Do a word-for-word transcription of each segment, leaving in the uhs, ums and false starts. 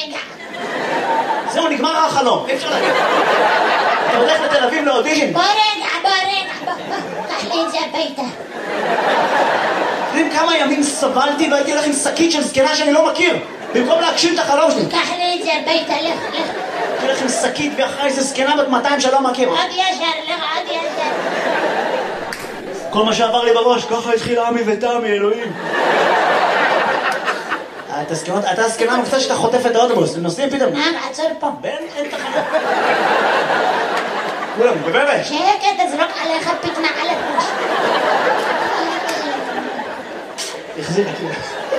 רגע. זהו, נגמר החלום, אי אפשר להגיד. אתה הולך לתל אביב לאודישן? בוא רגע, בוא רגע, בוא, בוא, קח לי את זה הביתה. יודעים כמה ימים סבלתי והייתי הולך עם שקית של זקנה שאני לא מכיר, במקום להגשים את החלום שלי. קח לי את זה הביתה, לך, לך. הייתי הולך עם שקית ואחרי איזה זקנה בת מאתיים שלא מכיר. עוד ישר, לך, עוד ישר. כל מה שעבר לי בראש, ככה התחיל עמי ותמי, אלוהים. אתה זקנות, אתה זקנה מקצת שאתה חוטף את האוטובוס, נוסעים פתאום. נעם, עצור פה. בן, אין תחנה. כולם, בבבה. שקט, תזרוק עליך פתנה על הראש. החזיר אותי.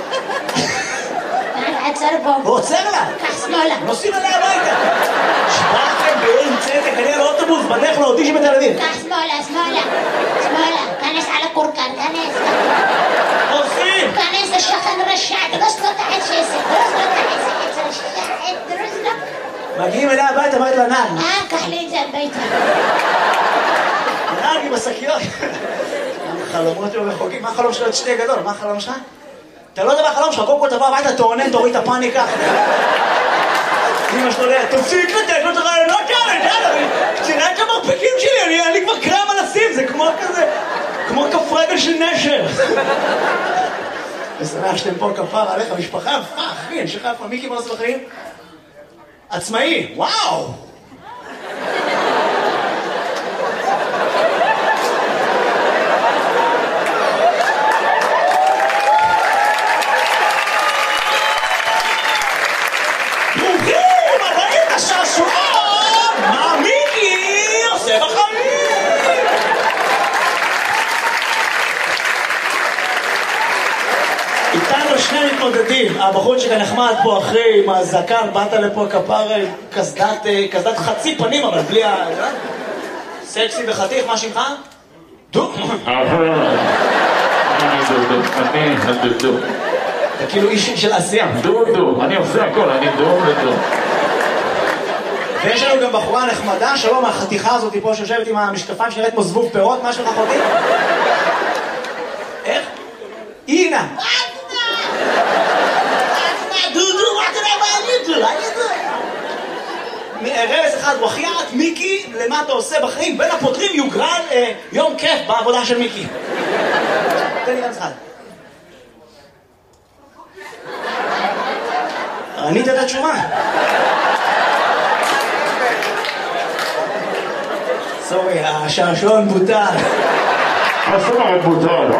נעם, עצור פה. הוא עוצר לה. קח שמאלה. נוסעים עליה הביתה. שבאתם באין צדק, אני על האוטובוס, בדרך לאודישן בתל אביב. קח שמאלה, שמאלה. שמאלה. כנס על הקורקן, כנס. עושים! כנס לשכן רשע, דרוס לו תחת שסק, דרוס לו תחת שסק, רשע, דרוס לו. מגיעים אליה הביתה, אמרת לה נעם. אה, קח לי את זה הביתה. נעם עם השקיות. חלומות לא רחוקים, מה החלום שלו? את שתי גדול, מה החלום שלך? אתה לא יודע מה החלום שלך, קודם כל תבוא הביתה, תעונן, תוריד את הפאניקה. אמא שלו ליה, תפסיק לתת לו את הרעיונות האלה, יאללה, תראה את המרפקים שלי, אני כבר קרם על הסים, זה כמו כזה, כמו כף רגל של נשר. ושמח שאתם פה כפר עליך, משפחה יפה, אחי, אני שכה יפה, מיקי מה עושה בחיים? עצמאי, וואו! הבחור שכאן נחמד פה אחרי עם הזקן, באת לפה כפר קסדת, קסדת חצי פנים אבל בלי ה... סקסי וחתיך, מה שמך? דו? אני דודו, אני הדודו. אתה כאילו איש של עשייה. דודו, אני עושה הכל, אני דודו. ויש לנו גם בחורה נחמדה, שלום, החתיכה הזאת פה שיושבת עם המשקפיים שנראית כמו זבוב פירות, מה שלך חותי? איך? אינה! רמז אחד, וחיית מיקי, למה אתה עושה בחיים? בין הפותרים יוגרל אה, יום כיף בעבודה של מיקי. תן לי רמז אחד. ענית את התשובה. סורי, השעשועון בוטל. השעשועון בוטל.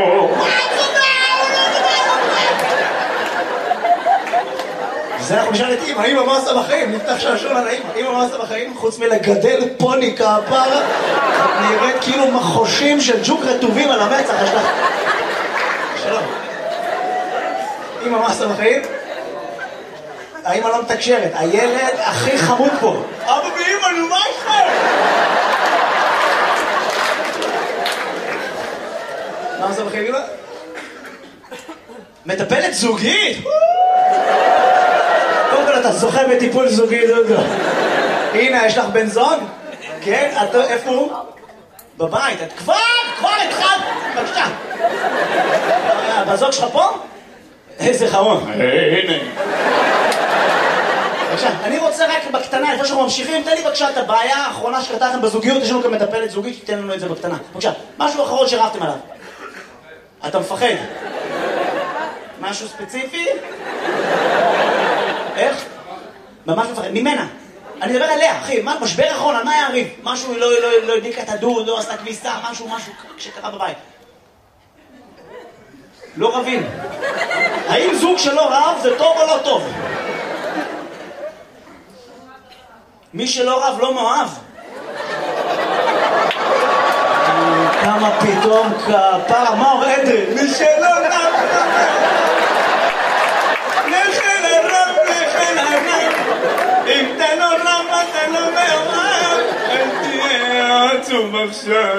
זה אנחנו נשאל את אמא, אמא מה עושה בחיים? נפתח שעשועון על האמא, אמא מה עושה בחיים? חוץ מלגדל פוני כפרה, נראית כאילו מחושים של ג'וק רטובים על המצח, יש לך... שלום. אמא מה עושה בחיים? האמא לא מתקשרת, הילד הכי חמוד פה. אבא ואמא, נו מה יש לך? מה עושה בחיים אמא? מטפלת זוגית? קודם כל אתה זוכה בטיפול זוגי, דודו. הנה, יש לך בן זוג? כן? איפה הוא? בבית. את כבר, כבר התחלת. בבקשה. בזוג שלך פה? איזה חמוד. הנה. בבקשה, אני רוצה רק בקטנה, לפני שאנחנו ממשיכים, תן לי בבקשה את הבעיה האחרונה שקרתה לכם בזוגיות, יש לנו גם מטפלת זוגית, תתן לנו את זה בקטנה. בבקשה, משהו אחרון שרבתם עליו. אתה מפחד. משהו ספציפי? איך? ממש מפחד, ממנה. אני מדבר עליה, אחי, מה, משבר אחרון, על מה היה הריב? משהו, לא, לא, לא הדליקה את הדוד, לא עשתה כביסה, משהו, משהו שקרה בבית. לא רבים. האם זוג שלא רב זה טוב או לא טוב? מי שלא רב לא מאוהב. כמה פתאום כפר, מה אומר אדרי? מי שלא רב לכן הרב, לכן הרב, אם אתה לא רב, אתה לא מאוהב, אל תהיה עצוב עכשיו.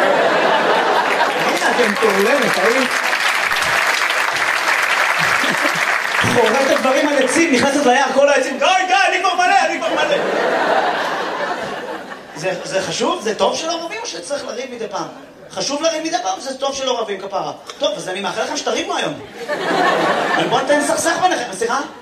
הנה אתם תעולמת, האם? חורט הדברים על עצים, נכנסת ליער, כל העצים, די, די, אני כבר מלא, אני כבר מלא. זה, זה חשוב? זה טוב שלא רבים או שצריך לריב מדי פעם? חשוב לריב מדי פעם? זה טוב שלא רבים כפרה. טוב, אז אני מאחל לכם שתריבו היום. בוא נתן סכסך ביניכם, סליחה?